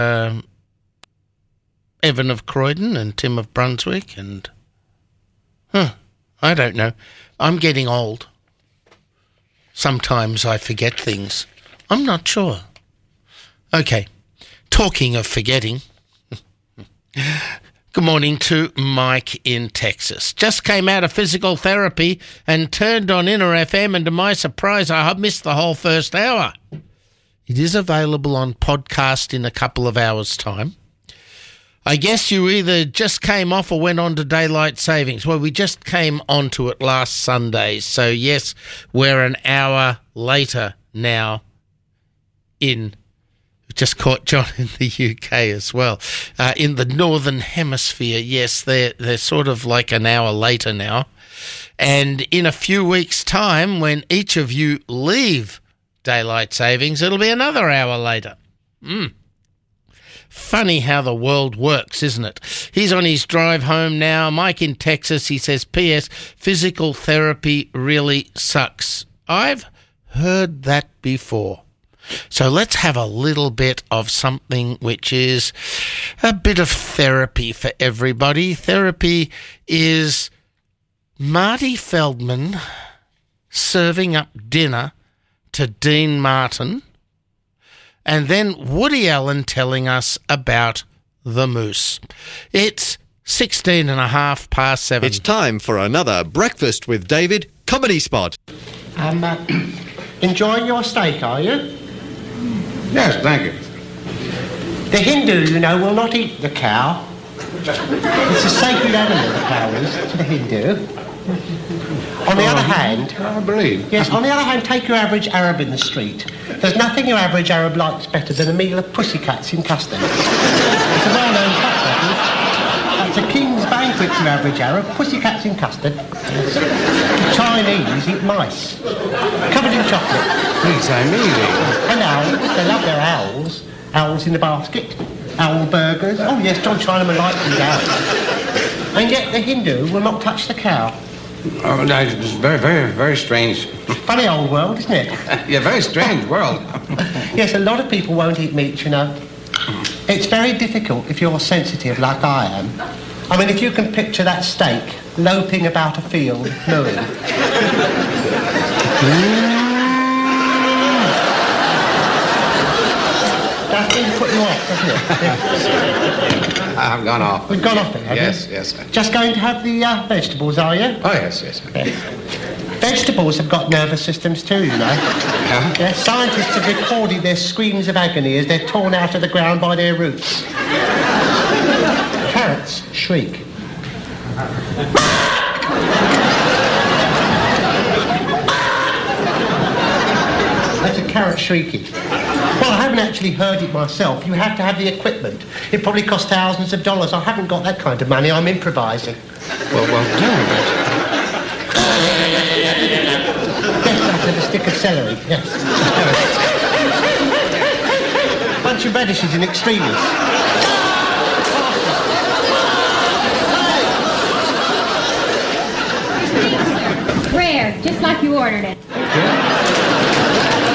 Evan of Croydon and Tim of Brunswick and... I don't know. I'm getting old. Sometimes I forget things. I'm not sure. Okay, talking of forgetting... Good morning to Mike in Texas. Just came out of physical therapy and turned on Inner FM, and to my surprise, I missed the whole first hour. It is available on podcast in a couple of hours' time. I guess you either just came off or went on to daylight savings. Well, we just came onto it last Sunday, so yes, we're an hour later now in... Just caught John in the UK as well. In the Northern Hemisphere, yes, they're sort of like an hour later now. And in a few weeks' time, when each of you leave daylight savings, it'll be another hour later. Funny how the world works, isn't it? He's on his drive home now. Mike in Texas, he says, P.S. Physical therapy really sucks. I've heard that before. So let's have a little bit of something which is a bit of therapy for everybody. Therapy is Marty Feldman serving up dinner to Dean Martin, and then Woody Allen telling us about the moose. It's 7:16. It's time for another Breakfast with David comedy spot. Enjoying your steak, are you? Yes, thank you. The Hindu, you know, will not eat the cow. It's a sacred animal, the cow is, to the Hindu. On the other hand... I believe. Yes, on the other hand, take your average Arab in the street. There's nothing your average Arab likes better than a meal of pussycats in custard. It's a well-known fact, that is. That's a king's banquet to your average Arab, pussycats in custard. The Chinese eat mice, covered in chocolate. Please, I'm eating. And owls, they love their owls. Owls in the basket, owl burgers. Oh yes, John Chinaman likes these owls. And yet the Hindu will not touch the cow. Oh, that is very, very, very strange. Funny old world, isn't it? Yeah, very strange world. Yes, a lot of people won't eat meat, you know. It's very difficult if you're sensitive like I am. I mean, if you can picture that steak loping about a field, mooing. That's really put you off, doesn't it? I've gone off. We've gone off it, have Yes, you? yes. Just going to have the vegetables, are you? Oh, yes. Vegetables have got nervous systems too, you know. Yeah? Yes, scientists have recorded their screams of agony as they're torn out of the ground by their roots. Carrots shriek. That's a carrot shrieking. Well, I haven't actually heard it myself. You have to have the equipment. It probably costs thousands of dollars. I haven't got that kind of money. I'm improvising. Well, tell me. Yes, with a stick of celery, yes. Bunch of radishes in extremis. Rare, just like you ordered it.